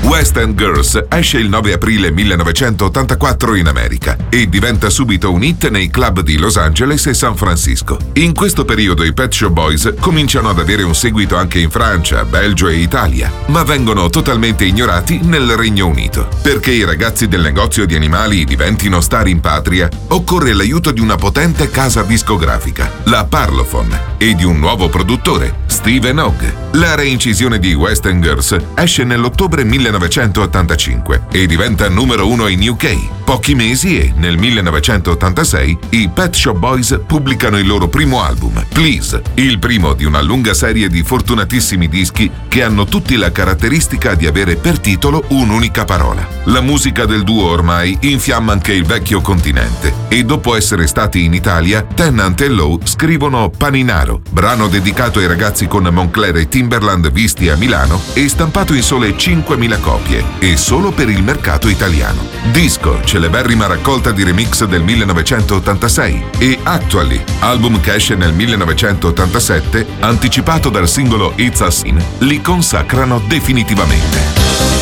West End Girls esce il 9 aprile 1984 in America e diventa subito un hit nei club di Los Angeles e San Francisco. In questo periodo i Pet Shop Boys cominciano ad avere un seguito anche in Francia, Belgio e Italia, ma vengono totalmente ignorati nel Regno Unito. Perché i ragazzi del negozio di animali diventino star in patria, occorre l'aiuto di una potente casa discografica, la Parlophone, e di un nuovo produttore, Steven Ogg. La reincisione di West End Girls esce nell'ottobre 1985 e diventa numero 1 in UK. Pochi mesi e, nel 1986, i Pet Shop Boys pubblicano il loro primo album, Please, il primo di una lunga serie di fortunatissimi dischi che hanno tutti la caratteristica di avere per titolo un'unica parola. La musica del duo ormai infiamma anche il vecchio continente e dopo essere stati in Italia, Tennant e Lowe scrivono Paninaro, brano dedicato ai ragazzi con Moncler e Timberland visti a Milano e stampato in sole 5.000 copie e solo per il mercato italiano. Disco, celeberrima raccolta di remix del 1986 e Actually, album che esce nel 1987, anticipato dal singolo It's a Sin, li consacrano definitivamente.